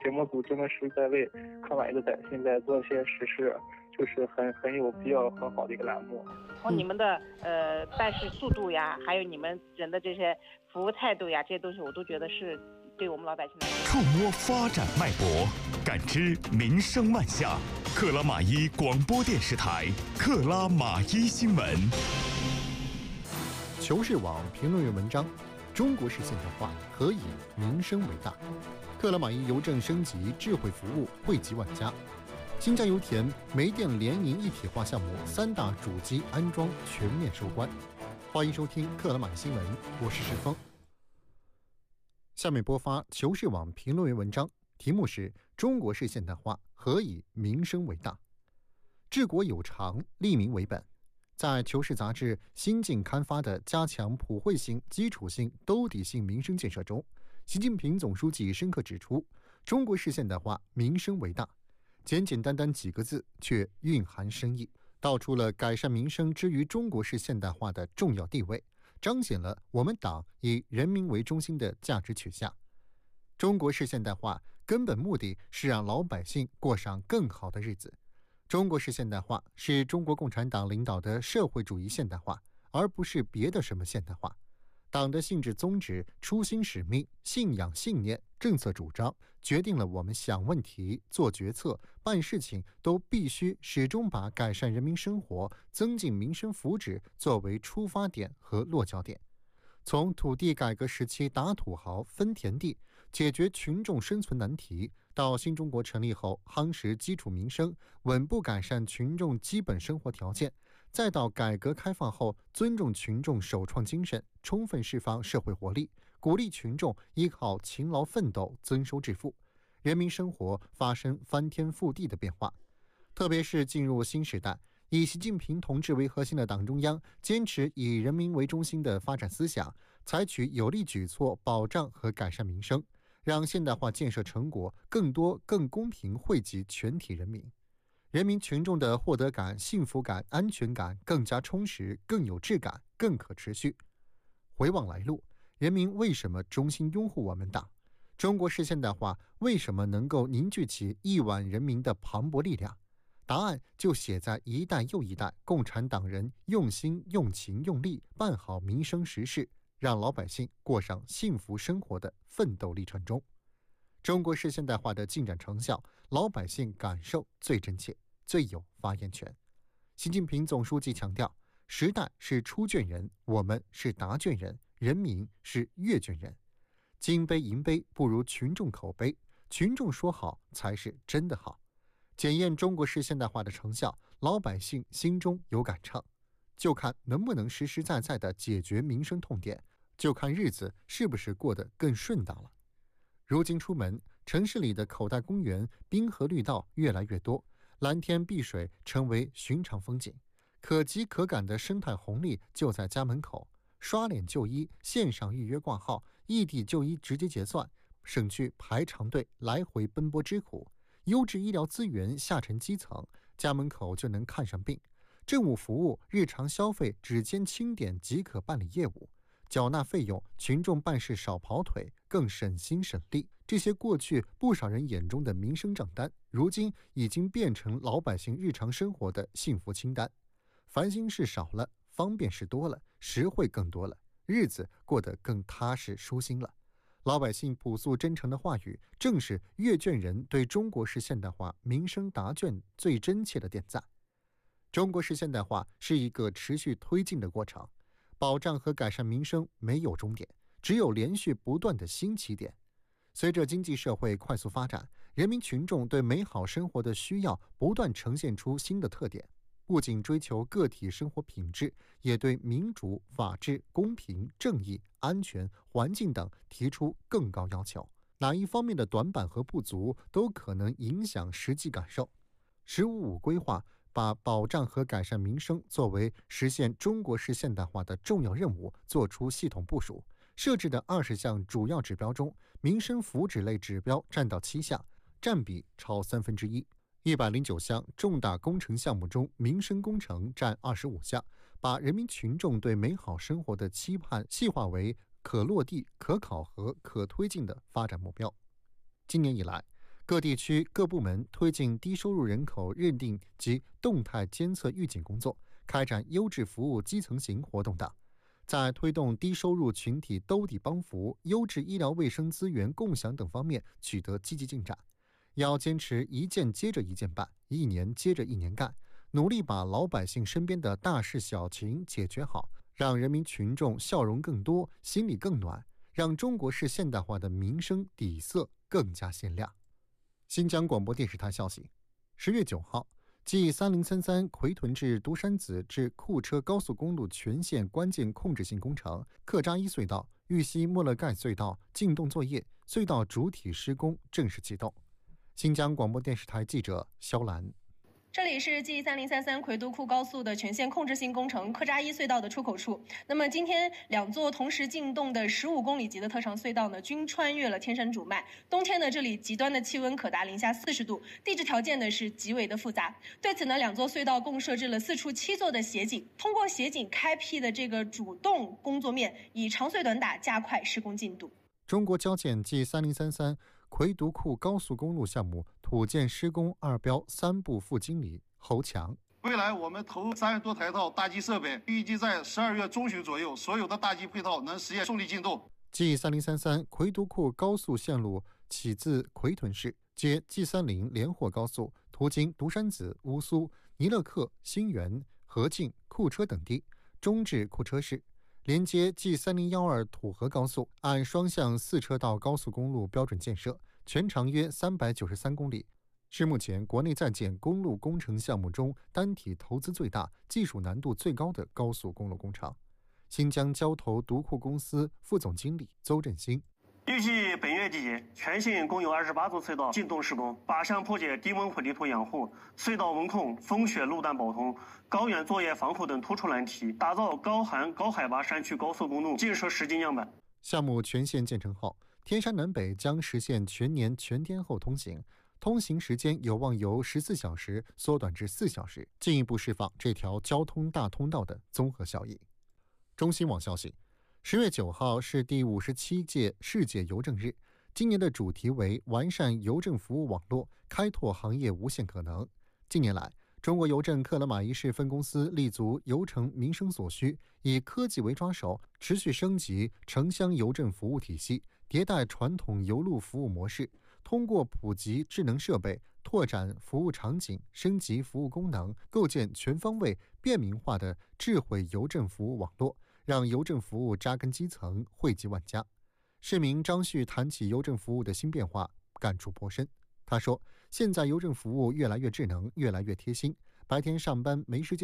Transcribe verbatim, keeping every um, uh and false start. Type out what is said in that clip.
节目组真的是在为克马伊的百姓在做一些实事，就是很很有必要很好的一个栏目。 从你们的呃办事速度呀，还有你们人的这些服务态度呀，这些东西我都觉得是对我们老百姓来说。 触摸发展脉搏，感知民生万象。克拉玛依广播电视台，克拉玛依新闻。 求是网评论员文章：中国式现代化何以民生为大？克拉玛依邮政升级智慧服务惠及万家。新加油田煤电联营一体化项目三大主机安装全面收官。欢迎收听克拉玛依新闻，我是石峰。下面播发求是网评论员文章，题目是中国式现代化何以民生为大？治国有常，利民为本。在求是杂志新近刊发的加强普惠性、基础性、兜底性民生建设中，习近平总书记深刻指出，中国式现代化民生为大。简简单单几个字，却蕴含深意，道出了改善民生之于中国式现代化的重要地位，彰显了我们党以人民为中心的价值取向。中国式现代化根本目的是让老百姓过上更好的日子。中国式现代化是中国共产党领导的社会主义现代化，而不是别的什么现代化。党的性质宗旨、初心使命、信仰信念、政策主张，决定了我们想问题、做决策、办事情都必须始终把改善人民生活、增进民生福祉作为出发点和落脚点。从土地改革时期打土豪、分田地，解决群众生存难题，到新中国成立后夯实基础民生，稳步改善群众基本生活条件，再到改革开放后尊重群众首创精神，充分释放社会活力，鼓励群众依靠勤劳奋斗增收致富，人民生活发生翻天覆地的变化。特别是进入新时代，以习近平同志为核心的党中央坚持以人民为中心的发展思想，采取有力举措保障和改善民生，让现代化建设成果更多更公平惠及全体人民。人民群众的获得感、幸福感、安全感更加充实、更有质感、更可持续。回望来路，人民为什么衷心拥护我们党？中国式现代化为什么能够凝聚起亿万人民的磅礴力量？答案就写在一代又一代共产党人用心、用情、用力办好民生实事，让老百姓过上幸福生活的奋斗历程中。中国式现代化的进展成效，老百姓感受最真切，最有发言权。习近平总书记强调，时代是出卷人，我们是答卷人，人民是阅卷人。金杯银杯不如群众口碑，群众说好才是真的好。检验中国式现代化的成效，老百姓心中有杆秤，就看能不能实实在在地解决民生痛点，就看日子是不是过得更顺当了。如今出门，城市里的口袋公园、滨河绿道越来越多，蓝天碧水成为寻常风景，可及可感的生态红利就在家门口。刷脸就医，线上预约挂号，异地就医直接结算，省去排长队来回奔波之苦。优质医疗资源下沉基层，家门口就能看上病。政务服务、日常消费指尖轻点即可办理业务，缴纳费用，群众办事少跑腿，更省心省力。这些过去不少人眼中的民生账单，如今已经变成老百姓日常生活的幸福清单。烦心事少了，方便事多了，实惠更多了，日子过得更踏实舒心了。老百姓朴素真诚的话语，正是阅卷人对中国式现代化民生答卷最真切的点赞。中国式现代化是一个持续推进的过程，保障和改善民生没有终点，只有连续不断的新起点。随着经济社会快速发展，人民群众对美好生活的需要不断呈现出新的特点，不仅追求个体生活品质，也对民主、法治、公平、正义、安全、环境等提出更高要求。哪一方面的短板和不足都可能影响实际感受。十五五规划把保障和改善民生作为实现中国式现代化的重要任务做出系统部署，设置的二十项主要指标中，民生福祉类指标占到七项，占比超三分之一。一百零九项重大工程项目中，民生工程占二十五项，把人民群众对美好生活的期盼细化为可落地、可考核、可推进的发展目标。今年以来， 各地区各部门推进低收入人口认定及动态监测预警工作，开展优质服务基层型活动等，在推动低收入群体兜底帮扶、优质医疗卫生资源共享等方面取得积极进展。要坚持一件接着一件办，一年接着一年干，努力把老百姓身边的大事小情解决好，让人民群众笑容更多，心里更暖，让中国式现代化的民生底色更加鲜亮。新疆广播电视台消息，十月九号，G 三零三三奎屯至独山子至库车高速公路全线关键控制性工程克扎伊隧道、玉溪莫勒盖隧道进洞作业，隧道主体施工正式启动。新疆广播电视台记者肖兰。 这里是 G 三零三三奎都库高速的全线控制性工程克扎伊隧道的出口处。那么今天两座同时进洞的十五公里级的特长隧道呢，均穿越了天山主脉。冬天呢，这里极端的气温可达零下四十度，地质条件呢是极为的复杂。对此呢，两座隧道共设置了四处七座的斜井，通过斜井开辟的这个主洞工作面，以长隧短打加快施工进度。 中国交建 G 三零三三奎都库高速公路项目土建施工二标三部副经理侯强。 未来我们投三十多台套大基设备，预计在十二月中旬左右，所有的大基配套能实现顺利进洞。 G 三零三三奎都库高速线路起自奎屯市，接 G 三十连霍高速，途经独山子、乌苏、尼勒克、新源、河静、库车等地，终至库车市。连接 G 三零一二土河高速，按双向四车道高速公路标准建设，全长约三百九十三公里，是目前国内在建公路工程项目中单体投资最大、技术难度最高的高速公路工程。新疆交投独库公司副总经理邹振兴。 预计本月底，全线共有二十八座隧道进洞施工，靶向破解低温混凝土养护、隧道温控、风雪路段保通、高原作业防护等突出难题，打造高寒高海拔山区高速公路建设实际样板。 项目全线建成后，天山南北将实现全年全天候通行，通行时间有望由十四小时缩短至四小时，进一步释放这条交通大通道的综合效益。中新网消息，十月九号是第五十七届世界邮政日，今年的主题为完善邮政服务网络，开拓行业无限可能。近年来，中国邮政克拉玛依市分公司立足邮城民生所需，以科技为抓手，持续升级城乡邮政服务体系，迭代传统邮路服务模式，通过普及智能设备，拓展服务场景，升级服务功能，构建全方位便民化的智慧邮政服务网络，让邮政服务扎根基层，惠及万家。市民张旭谈起邮政服务的新变化，感触颇深。他说，现在邮政服务越来越智能，越来越贴心，白天上班没时间